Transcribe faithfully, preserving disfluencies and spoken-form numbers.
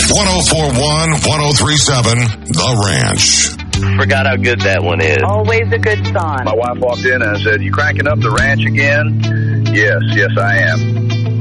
oh four one, one oh three seven, The Ranch. Forgot how good that one is. Always a good song. My wife walked in and said, "You cranking up The Ranch again?" Yes, yes, I am.